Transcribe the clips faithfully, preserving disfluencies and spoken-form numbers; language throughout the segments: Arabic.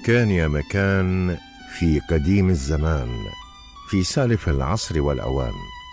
كان يا مكان في قديم الزمان، في سالف العصر والأوان،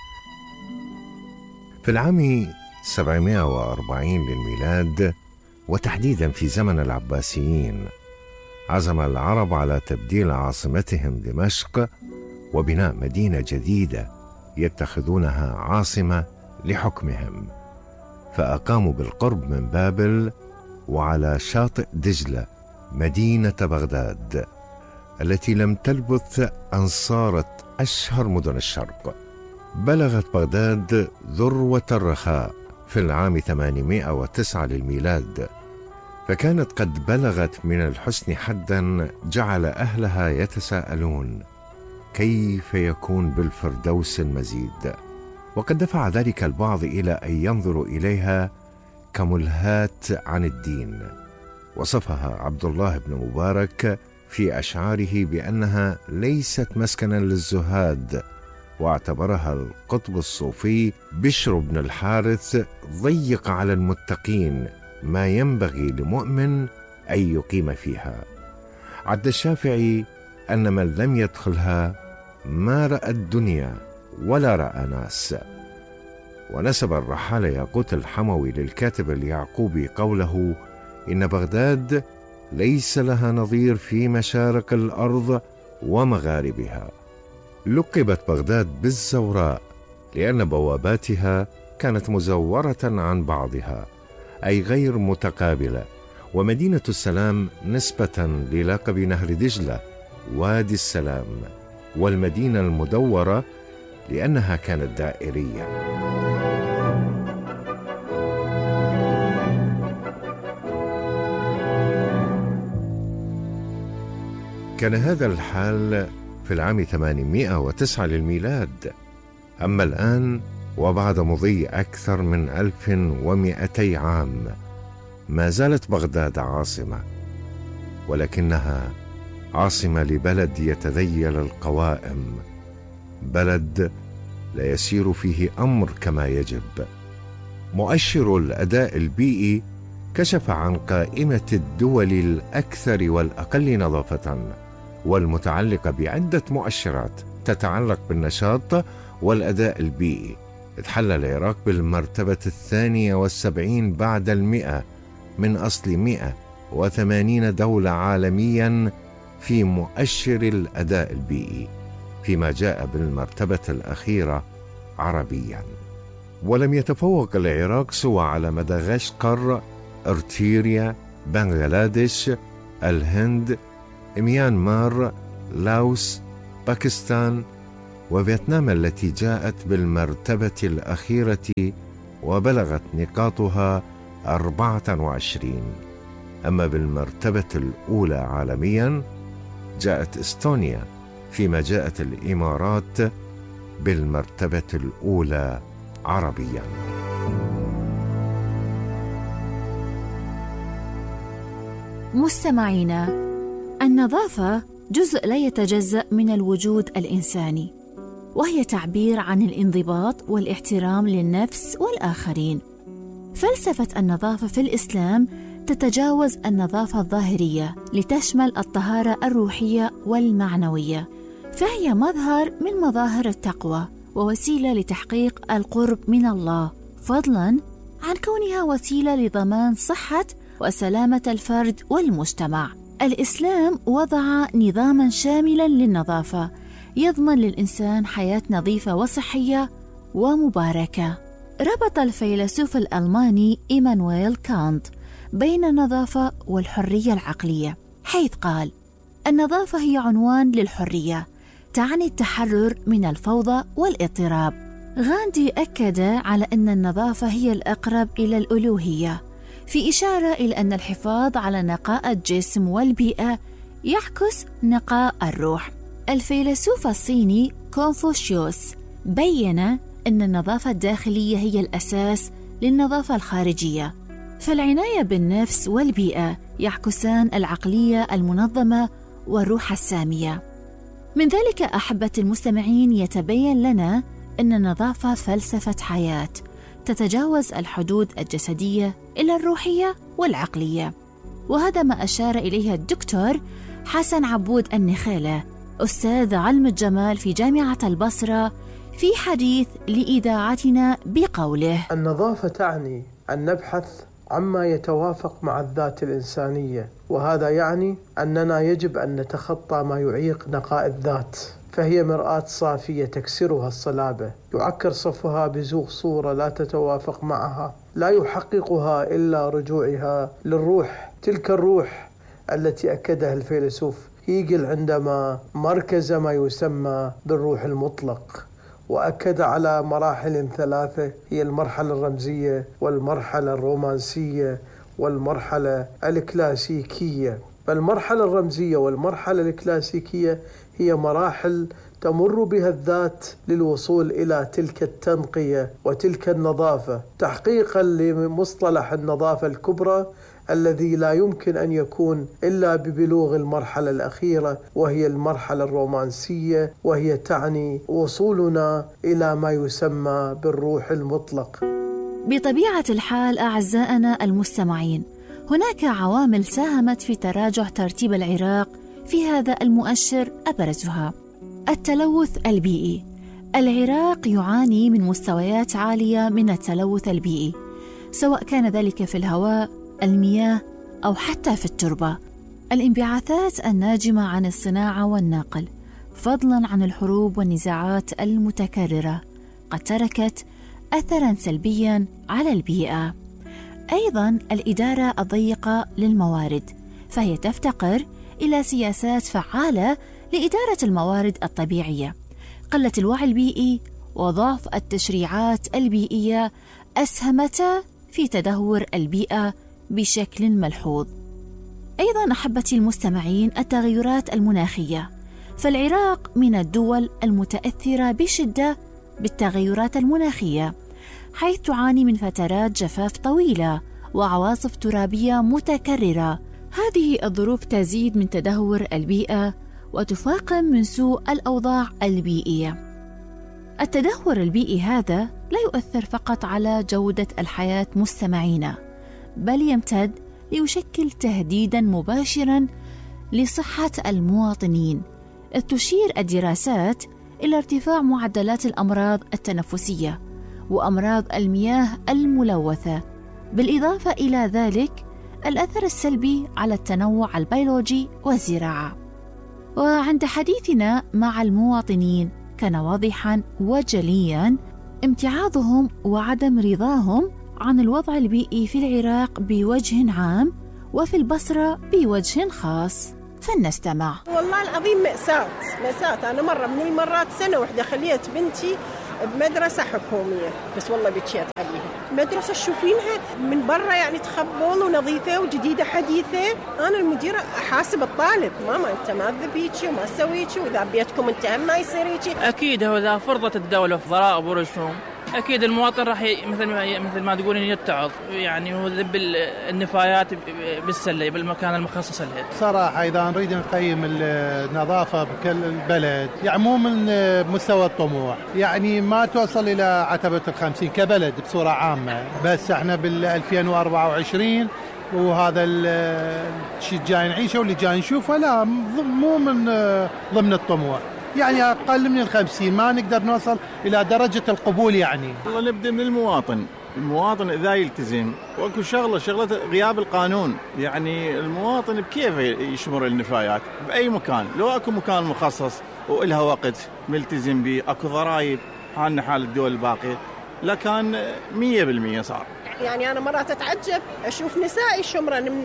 في العام سبعمائة وأربعين للميلاد، وتحديدا في زمن العباسيين، عزم العرب على تبديل عاصمتهم دمشق وبناء مدينة جديدة يتخذونها عاصمة لحكمهم، فأقاموا بالقرب من بابل وعلى شاطئ دجلة مدينة بغداد، التي لم تلبث أن صارت أشهر مدن الشرق. بلغت بغداد ذروة الرخاء في العام ثمانمائة وتسعة للميلاد، فكانت قد بلغت من الحسن حدا جعل أهلها يتساءلون كيف يكون بالفردوس المزيد، وقد دفع ذلك البعض إلى أن ينظروا إليها كملهاة عن الدين. وصفها عبد الله بن مبارك في أشعاره بأنها ليست مسكنا للزهاد، واعتبرها القطب الصوفي بشر بن الحارث ضيق على المتقين ما ينبغي لمؤمن أن يقيم فيها. عد الشافعي أن من لم يدخلها ما رأى الدنيا ولا رأى ناس. ونسب الرحالة ياقوت الحموي للكاتب اليعقوبي قوله: إن بغداد ليس لها نظير في مشارق الأرض ومغاربها. لقبت بغداد بالزوراء لأن بواباتها كانت مزورة عن بعضها، أي غير متقابلة، ومدينة السلام نسبة للقب نهر دجلة وادي السلام، والمدينة المدورة لأنها كانت دائرية. كان هذا الحال في العام ثمانمائة وتسعة للميلاد. أما الآن وبعد مضي أكثر من ألف ومئتي عام، ما زالت بغداد عاصمة، ولكنها عاصمة لبلد يتذيل القوائم، بلد لا يسير فيه أمر كما يجب. مؤشر الأداء البيئي كشف عن قائمة الدول الأكثر والأقل نظافة، والمتعلقة بعدة مؤشرات تتعلق بالنشاط والأداء البيئي. اتحل العراق بالمرتبة الثانية والسبعين بعد المئة من أصل مئة وثمانين دولة عالميا في مؤشر الأداء البيئي، فيما جاء بالمرتبة الأخيرة عربيا. ولم يتفوق العراق سوى على مدغشقر، ارتيريا، بنغلاديش، الهند، ميانمار، لاوس، باكستان وفيتنام التي جاءت بالمرتبة الأخيرة وبلغت نقاطها أربعة وعشرين. أما بالمرتبة الأولى عالميا جاءت إستونيا، فيما جاءت الإمارات بالمرتبة الأولى عربيا. مستمعينا، النظافة جزء لا يتجزأ من الوجود الإنساني، وهي تعبير عن الانضباط والاحترام للنفس والآخرين. فلسفة النظافة في الإسلام تتجاوز النظافة الظاهرية لتشمل الطهارة الروحية والمعنوية، فهي مظهر من مظاهر التقوى ووسيلة لتحقيق القرب من الله، فضلاً عن كونها وسيلة لضمان صحة وسلامة الفرد والمجتمع. الإسلام وضع نظاماً شاملاً للنظافة يضمن للإنسان حياة نظيفة وصحية ومباركة. ربط الفيلسوف الألماني إيمانويل كانت بين النظافة والحرية العقلية، حيث قال: النظافة هي عنوان للحرية، تعني التحرر من الفوضى والاضطراب. غاندي أكد على أن النظافة هي الأقرب إلى الألوهية، في إشارة إلى أن الحفاظ على نقاء الجسم والبيئة يعكس نقاء الروح. الفيلسوف الصيني كونفوشيوس بيّن أن النظافة الداخلية هي الأساس للنظافة الخارجية، فالعناية بالنفس والبيئة يعكسان العقلية المنظمة والروح السامية. من ذلك أحبة المستمعين يتبين لنا أن النظافة فلسفة حياة تتجاوز الحدود الجسدية إلى الروحية والعقلية، وهذا ما أشار إليه الدكتور حسن عبود النخالة أستاذ علم الجمال في جامعة البصرة في حديث لإذاعتنا بقوله: النظافة تعني أن نبحث عما يتوافق مع الذات الإنسانية، وهذا يعني أننا يجب أن نتخطى ما يعيق نقاء الذات، فهي مرآة صافية تكسرها الصلابة، يعكر صفها بزوغ صورة لا تتوافق معها، لا يحققها إلا رجوعها للروح، تلك الروح التي أكدها الفيلسوف هيجل عندما مركز ما يسمى بالروح المطلق، وأكد على مراحل ثلاثة هي المرحلة الرمزية والمرحلة الرومانسية والمرحلة الكلاسيكية. فالمرحلة الرمزية والمرحلة الكلاسيكية هي مراحل تمر بها الذات للوصول إلى تلك التنقية وتلك النظافة، تحقيقا لمصطلح النظافة الكبرى الذي لا يمكن أن يكون إلا ببلوغ المرحلة الأخيرة، وهي المرحلة الرومانسية، وهي تعني وصولنا إلى ما يسمى بالروح المطلق. بطبيعة الحال أعزائنا المستمعين، هناك عوامل ساهمت في تراجع ترتيب العراق في هذا المؤشر، أبرزها التلوث البيئي. العراق يعاني من مستويات عالية من التلوث البيئي، سواء كان ذلك في الهواء، المياه، أو حتى في التربة. الانبعاثات الناجمة عن الصناعة والنقل، فضلاً عن الحروب والنزاعات المتكررة، قد تركت أثراً سلبياً على البيئة. أيضاً الإدارة الضيقة للموارد، فهي تفتقر إلى سياسات فعالة لإدارة الموارد الطبيعية. قلة الوعي البيئي وضعف التشريعات البيئية أسهمتا في تدهور البيئة بشكل ملحوظ. أيضاً أحبتي المستمعين، التغيرات المناخية، فالعراق من الدول المتأثرة بشدة بالتغيرات المناخية، حيث تعاني من فترات جفاف طويلة وعواصف ترابية متكررة. هذه الظروف تزيد من تدهور البيئة وتفاقم من سوء الأوضاع البيئية. التدهور البيئي هذا لا يؤثر فقط على جودة الحياة مستمعينا، بل يمتد ليشكل تهديداً مباشراً لصحة المواطنين، إذ تشير الدراسات إلى ارتفاع معدلات الأمراض التنفسية وأمراض المياه الملوثة، بالإضافة إلى ذلك الأثر السلبي على التنوع البيولوجي والزراعة. وعند حديثنا مع المواطنين كان واضحاً وجلياً امتعاضهم وعدم رضاهم عن الوضع البيئي في العراق بوجه عام، وفي البصرة بوجه خاص، فلنستمع. والله العظيم مأساة مأساة. أنا مرة من المرات سنة واحدة خليت بنتي بمدرسة حكومية، بس والله بكيت عليها. مدرسة تشوفينها من برا يعني تخبل ونظيفة وجديدة حديثة. أنا المديرة أحاسب الطالب، ماما أنت ما تذبيتي وما سويتي، وإذا بيتكم أنت هم ما يصيريتي. أكيد هو إذا فرضت الدولة في ضرائب ورسوم، أكيد المواطن راح مثل ما مثل ما تقولين يتعظ، يعني وذب النفايات بالسلة بالمكان المخصص لها. صراحة إذا نريد نقيم النظافة بكل البلد، يعني مو من مستوى الطموح، يعني ما توصل إلى عتبة الخمسين كبلد بصورة عامة، بس احنا بالألفين وأربعة وعشرين وهذا الشيء جاي نعيشه واللي جاي نشوفه لا مو من ضمن الطموح، يعني أقل من الخمسين ما نقدر نوصل إلى درجة القبول. يعني والله نبدأ من المواطن. المواطن إذا يلتزم وأكو شغلة شغلة غياب القانون، يعني المواطن بكيف يشمر النفايات بأي مكان، لو أكو مكان مخصص وإلها وقت ملتزم به، أكو ضرائب عنا حال الدول الباقية، لكان مية بالمية صار. يعني أنا مرات أتعجب أشوف نساء يشمرن من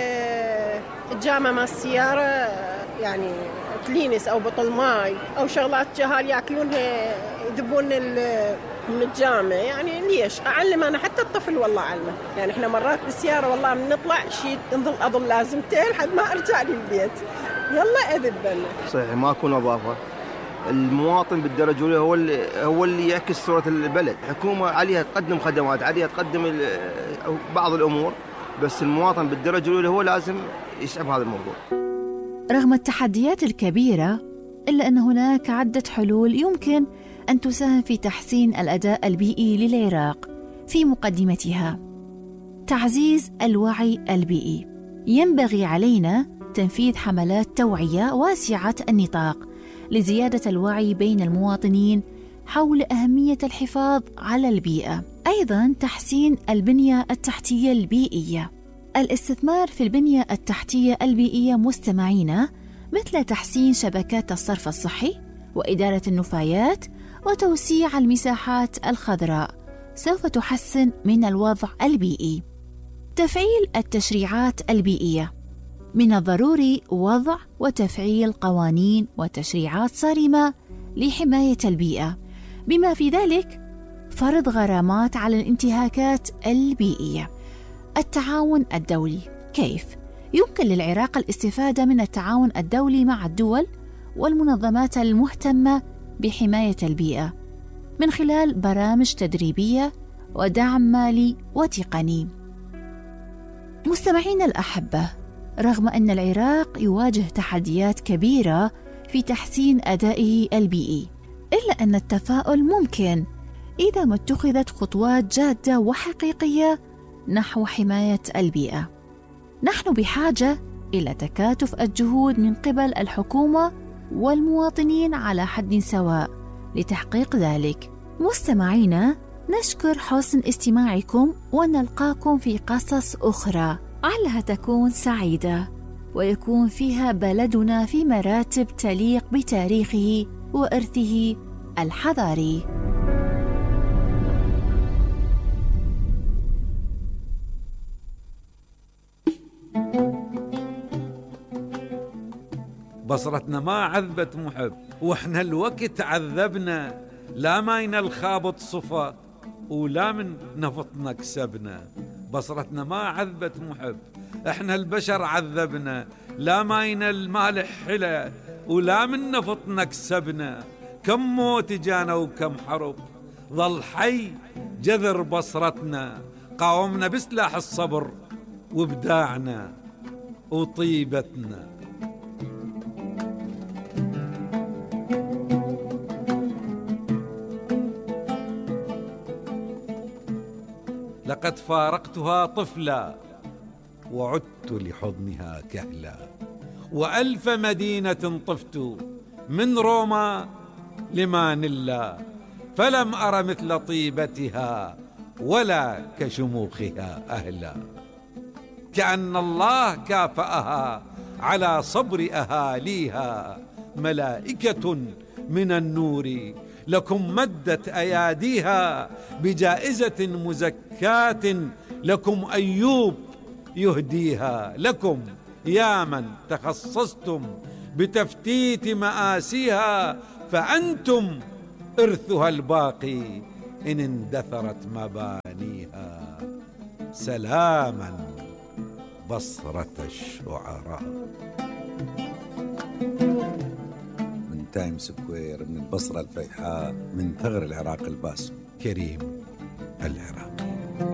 الجامعة مع السيارة، يعني كلينس أو بطل ماي أو شغلات جهال يأكلونها يذبون من الجامعة. يعني ليش؟ أعلم أنا حتى الطفل والله أعلمه. يعني إحنا مرات بالسيارة والله بنطلع شيء انظل أظل لازمتين لحد ما أرجع للبيت، يلا أذبنا. صحيح ماكو نظافة. المواطن بالدرجة الأولى هو اللي هو اللي يعكس صورة البلد. الحكومة عليها تقدم خدمات، عليها تقدم بعض الأمور، بس المواطن بالدرجة الأولى هو لازم يسعى بهذا الموضوع. رغم التحديات الكبيرة، إلا أن هناك عدة حلول يمكن أن تساهم في تحسين الأداء البيئي للعراق. في مقدمتها تعزيز الوعي البيئي. ينبغي علينا تنفيذ حملات توعية واسعة النطاق لزيادة الوعي بين المواطنين حول أهمية الحفاظ على البيئة. أيضاً تحسين البنية التحتية البيئية. الاستثمار في البنية التحتية البيئية مستمعينا مثل تحسين شبكات الصرف الصحي وإدارة النفايات وتوسيع المساحات الخضراء سوف تحسن من الوضع البيئي. تفعيل التشريعات البيئية. من الضروري وضع وتفعيل قوانين وتشريعات صارمة لحماية البيئة، بما في ذلك فرض غرامات على الانتهاكات البيئية. التعاون الدولي. كيف يمكن للعراق الاستفادة من التعاون الدولي مع الدول والمنظمات المهتمة بحماية البيئة من خلال برامج تدريبية ودعم مالي وتقني؟ مستمعين الأحبة، رغم أن العراق يواجه تحديات كبيرة في تحسين أدائه البيئي، إلا أن التفاؤل ممكن إذا ما اتخذت خطوات جادة وحقيقية نحو حماية البيئة. نحن بحاجة إلى تكاتف الجهود من قبل الحكومة والمواطنين على حد سواء لتحقيق ذلك. مستمعينا، نشكر حسن استماعكم ونلقاكم في قصص أخرى علها تكون سعيدة ويكون فيها بلدنا في مراتب تليق بتاريخه وإرثه الحضاري. بصرتنا ما عذبت محب واحنا الوقت عذبنا، لا ماينا الخابط صفا ولا من نفطنا كسبنا. بصرتنا ما عذبت محب احنا البشر عذبنا، لا ماينا المالح حلا ولا من نفطنا كسبنا. كم موت جانا وكم حرب ظل حي جذر بصرتنا، قاومنا بسلاح الصبر وابداعنا وطيبتنا. لقد فارقتها طفلا وعدت لحضنها كهلا، وألف مدينة طفت من روما لمانيلا، فلم أر مثل طيبتها ولا كشموخها أهلا. كأن الله كافأها على صبر أهاليها، ملائكة من النور لكم مدت أياديها، بجائزة مزكاة لكم أيوب يهديها. لكم يا من تخصصتم بتفتيت مآسيها، فأنتم إرثها الباقي إن اندثرت مبانيها. سلاما بصرة الشعراء. من تايم سكوير، من البصرة الفيحاء، من ثغر العراق الباسم، كريم العراقي.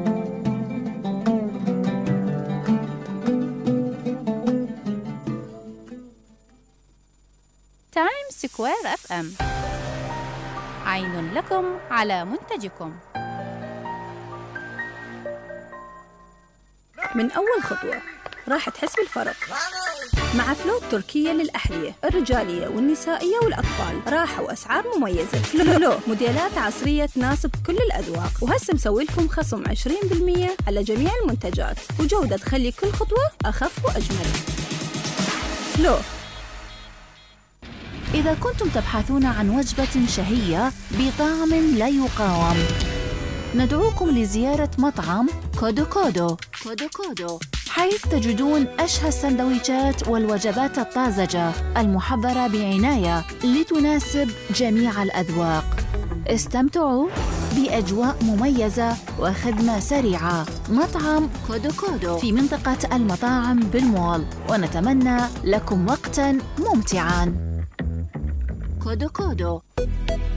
تايم سكوير اف ام، عين لكم على منتجكم. من أول خطوة راح تحس بالفرق مع فلو التركية للأحذية الرجالية والنسائية والأطفال. راحة وأسعار مميزة. فلو موديلات عصرية تناسب كل الأذواق، وهسه مسوي لكم خصم عشرين بالمئة على جميع المنتجات، وجودة تخلي كل خطوة أخف وأجمل. فلو. إذا كنتم تبحثون عن وجبة شهية بطعم لا يقاوم، ندعوكم لزيارة مطعم كودو كودو كودو كودو، حيث تجدون أشهى السندويشات والوجبات الطازجة المحضرة بعناية لتناسب جميع الأذواق. استمتعوا بأجواء مميزة وخدمة سريعة. مطعم كودو كودو في منطقة المطاعم بالمول، ونتمنى لكم وقتاً ممتعاً. كودو كودو.